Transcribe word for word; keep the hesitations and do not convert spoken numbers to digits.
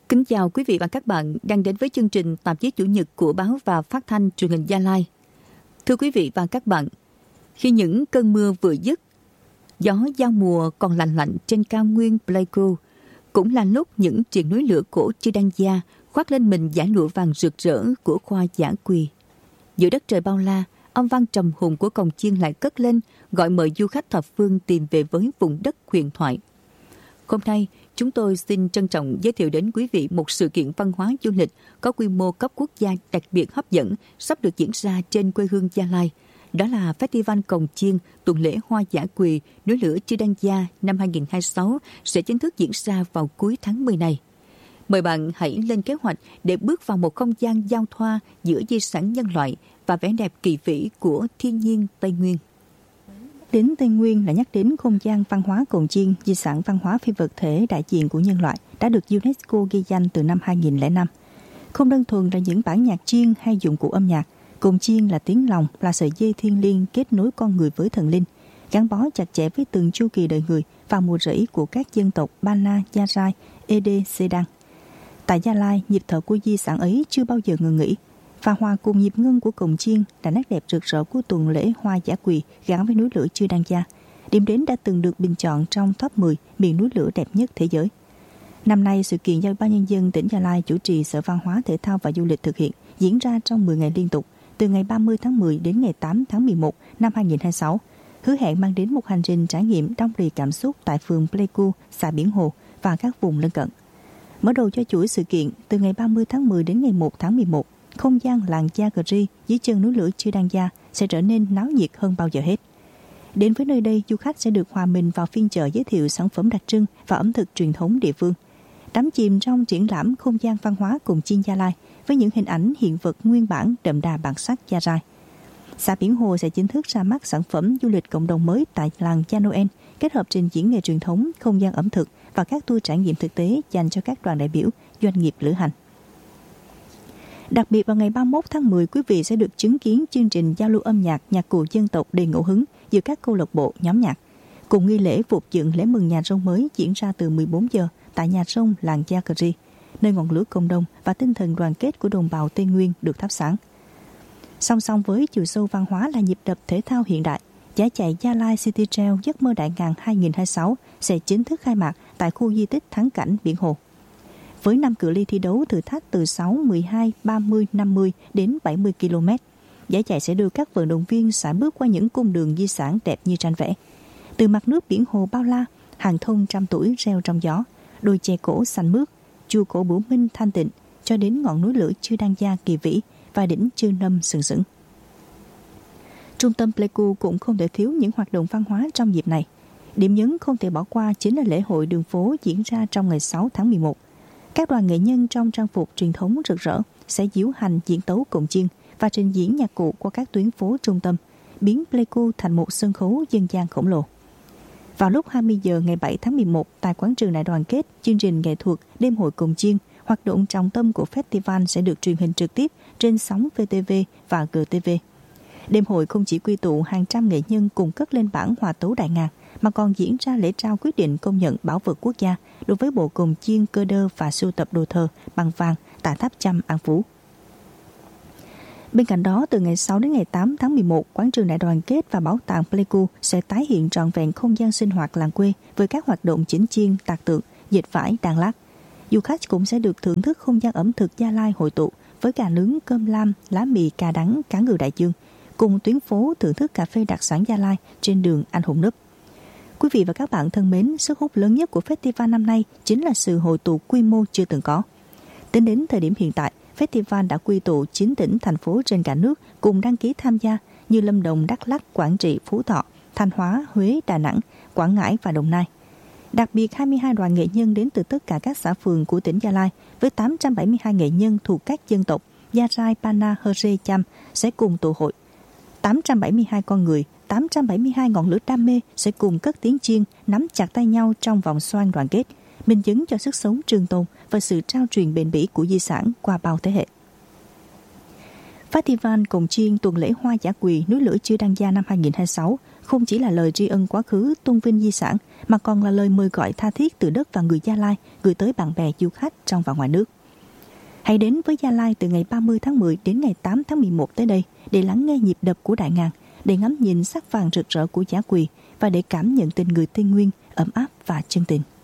Kính chào quý vị và các bạn đang đến với chương trình tạp chí chủ nhật của báo và phát thanh truyền hình Gia Lai. Thưa quý vị và các bạn, khi những cơn mưa vừa dứt, gió giao mùa còn lạnh lạnh trên cao nguyên Pleiku, cũng là lúc những triền núi lửa cổ Chư Đăng Gia khoác lên mình dải lụa vàng rực rỡ của khoa Dã Quỳ. Giữa đất trời bao la, âm vang trầm hùng của cồng chiêng lại cất lên, gọi mời du khách thập phương tìm về với vùng đất huyền thoại. Hôm nay, chúng tôi xin trân trọng giới thiệu đến quý vị một sự kiện văn hóa du lịch có quy mô cấp quốc gia đặc biệt hấp dẫn sắp được diễn ra trên quê hương Gia Lai. Đó là Festival Cồng Chiêng tuần lễ Hoa Dã Quỳ núi lửa Chư Đăng Gia năm hai không hai sáu sẽ chính thức diễn ra vào cuối tháng mười này. Mời bạn hãy lên kế hoạch để bước vào một không gian giao thoa giữa di sản nhân loại và vẻ đẹp kỳ vĩ của thiên nhiên Tây Nguyên. Đến Tây Nguyên là nhắc đến không gian văn hóa Cồng Chiêng, di sản văn hóa phi vật thể đại diện của nhân loại, đã được UNESCO ghi danh từ năm hai không không năm. Không đơn thuần là những bản nhạc chiêng hay dụng cụ âm nhạc, Cồng Chiêng là tiếng lòng, là sợi dây thiêng liêng kết nối con người với thần linh, gắn bó chặt chẽ với từng chu kỳ đời người và mùa rẫy của các dân tộc Ba Na, Gia Rai, Ede, Xê Đăng. Tại Gia Lai, nhịp thở của di sản ấy chưa bao giờ ngừng nghỉ, và hòa cùng nhịp ngân của Cồng Chiêng là nét đẹp rực rỡ của tuần lễ Hoa Dã Quỳ gắn với núi lửa Chư Đăng Gia, điểm đến đã từng được bình chọn trong top mười miền núi lửa đẹp nhất thế giới. Năm nay, sự kiện do Ủy ban Nhân dân tỉnh Gia Lai chủ trì Sở Văn hóa Thể thao và Du lịch thực hiện diễn ra trong mười ngày liên tục, từ ngày ba mươi tháng mười đến ngày tám tháng mười một năm hai không hai sáu, hứa hẹn mang đến một hành trình trải nghiệm đong đầy cảm xúc tại phường Pleiku, xã Biển Hồ và các vùng lân cận. Mở đầu cho chuỗi sự kiện, từ ngày ba mươi tháng mười đến ngày một tháng mười một, không gian làng Gia Cờ Ri dưới chân núi lửa Chư Đăng Gia sẽ trở nên náo nhiệt hơn bao giờ hết. Đến với nơi đây, du khách sẽ được hòa mình vào phiên chợ giới thiệu sản phẩm đặc trưng và ẩm thực truyền thống địa phương, đắm chìm trong triển lãm không gian văn hóa Cồng Chiêng Gia Lai với những hình ảnh hiện vật nguyên bản đậm đà bản sắc Gia Rai. Xã Biển Hồ sẽ chính thức ra mắt sản phẩm du lịch cộng đồng mới tại làng Gia Noel, kết hợp trình diễn nghề truyền thống, không gian ẩm thực và các tour trải nghiệm thực tế dành cho các đoàn đại biểu, doanh nghiệp lữ hành. Đặc biệt vào ngày ba mươi mốt tháng mười, quý vị sẽ được chứng kiến chương trình giao lưu âm nhạc nhạc cụ dân tộc đầy ngẫu hứng giữa các câu lạc bộ, nhóm nhạc, cùng nghi lễ phục dựng lễ mừng nhà rông mới diễn ra từ mười bốn giờ tại nhà rông làng Gia Cờ Ri, nơi ngọn lửa cộng đồng và tinh thần đoàn kết của đồng bào Tây Nguyên được thắp sáng. Song song với chiều sâu văn hóa là nhịp đập thể thao hiện đại, giải chạy Gia Lai City Trail Giấc mơ Đại ngàn hai không hai sáu sẽ chính thức khai mạc tại khu di tích thắng cảnh Biển Hồ. Với năm cự ly thi đấu thử thách từ sáu, mười hai, ba mươi, năm mươi đến bảy mươi ki lô mét, giải chạy sẽ đưa các vận động viên xả bước qua những cung đường di sản đẹp như tranh vẽ. Từ mặt nước Biển Hồ bao la, hàng thông trăm tuổi reo trong gió, đồi chè cổ xanh mướt, chùa cổ Bửu Minh thanh tịnh, cho đến ngọn núi lửa Chư Đăng Gia kỳ vĩ và đỉnh Chư Nâm sừng sững. Trung tâm Pleiku cũng không thể thiếu những hoạt động văn hóa trong dịp này. Điểm nhấn không thể bỏ qua chính là lễ hội đường phố diễn ra trong ngày sáu tháng mười một. Các đoàn nghệ nhân trong trang phục truyền thống rực rỡ sẽ diễu hành diễn tấu Cồng Chiêng và trình diễn nhạc cụ qua các tuyến phố trung tâm, biến Pleiku thành một sân khấu dân gian khổng lồ. Vào lúc hai mươi giờ ngày bảy tháng mười một tại quảng trường Đại đoàn kết, chương trình nghệ thuật Đêm hội Cồng Chiêng, hoạt động trọng tâm của festival sẽ được truyền hình trực tiếp trên sóng vê tê vê và giê tê vê. Đêm hội không chỉ quy tụ hàng trăm nghệ nhân cùng cất lên bản hòa tấu Đại ngàn, mà còn diễn ra lễ trao quyết định công nhận bảo vật quốc gia đối với bộ Cồng Chiêng cơ đơ và sưu tập đồ thờ bằng vàng tại tháp Chăm An Phú. Bên cạnh đó, từ ngày sáu đến ngày tám tháng mười một, quảng trường Đại đoàn kết và bảo tàng Pleiku sẽ tái hiện trọn vẹn không gian sinh hoạt làng quê với các hoạt động chỉnh chiên, tạc tượng, dệt vải, đàn lát. Du khách cũng sẽ được thưởng thức không gian ẩm thực Gia Lai hội tụ với gà nướng, cơm lam, lá mì, cà đắng, cá ngừ đại dương, cùng tuyến phố thưởng thức cà phê đặc sản Gia Lai trên đường Anh Hùng Núp. Quý vị và các bạn thân mến, sức hút lớn nhất của festival năm nay chính là sự hội tụ quy mô chưa từng có. Tính đến thời điểm hiện tại, festival đã quy tụ chín tỉnh, thành phố trên cả nước cùng đăng ký tham gia như Lâm Đồng, Đắk Lắk, Quảng Trị, Phú Thọ, Thanh Hóa, Huế, Đà Nẵng, Quảng Ngãi và Đồng Nai. Đặc biệt, hai mươi hai đoàn nghệ nhân đến từ tất cả các xã phường của tỉnh Gia Lai với tám trăm bảy mươi hai nghệ nhân thuộc các dân tộc Gia Rai, Pa Na, Hơ Rê, Chăm sẽ cùng tụ hội. tám trăm bảy mươi hai con người, tám trăm bảy mươi hai ngọn lửa đam mê sẽ cùng cất tiếng chiêng, nắm chặt tay nhau trong vòng xoan đoàn kết, minh chứng cho sức sống trường tồn và sự trao truyền bền bỉ của di sản qua bao thế hệ. Festival Cồng Chiêng tuần lễ Hoa Dã Quỳ núi lửa Chư Đăng Gia năm hai không hai sáu không chỉ là lời tri ân quá khứ, tôn vinh di sản, mà còn là lời mời gọi tha thiết từ đất và người Gia Lai gửi tới bạn bè du khách trong và ngoài nước. Hãy đến với Gia Lai từ ngày ba mươi tháng mười đến ngày tám tháng mười một tới đây để lắng nghe nhịp đập của đại ngàn, để ngắm nhìn sắc vàng rực rỡ của Dã Quỳ và để cảm nhận tình người Tây Nguyên ấm áp và chân tình.